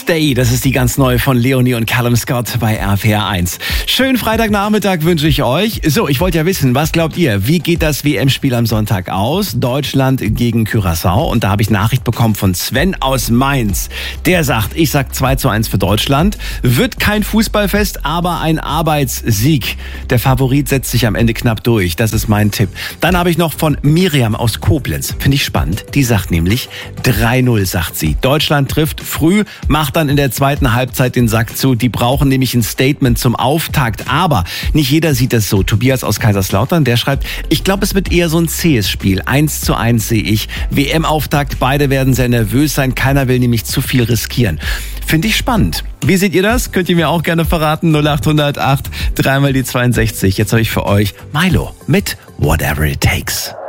Stay, das ist die ganz neue von Leonie und Callum Scott bei RPR 1. Schönen Freitagnachmittag wünsche ich euch. So, ich wollte ja wissen, was glaubt ihr? Wie geht das WM-Spiel am Sonntag aus? Deutschland gegen Curaçao. Und da habe ich Nachricht bekommen von Sven aus Mainz. Der sagt, ich sag 2:1 für Deutschland. Wird kein Fußballfest, aber ein Arbeitssieg. Der Favorit setzt sich am Ende knapp durch. Das ist mein Tipp. Dann habe ich noch von Miriam aus Koblenz. Finde ich spannend. Die sagt nämlich 3:0, sagt sie. Deutschland trifft früh, macht dann in der zweiten Halbzeit den Sack zu. Die brauchen nämlich ein Statement zum Auftakt. Aber nicht jeder sieht es so. Tobias aus Kaiserslautern, der schreibt, ich glaube, es wird eher so ein zähes Spiel. 1:1 sehe ich. WM-Auftakt, beide werden sehr nervös sein. Keiner will nämlich zu viel riskieren. Finde ich spannend. Wie seht ihr das? Könnt ihr mir auch gerne verraten. 0800 8 3 mal die 62. Jetzt habe ich für euch Milo mit Whatever It Takes.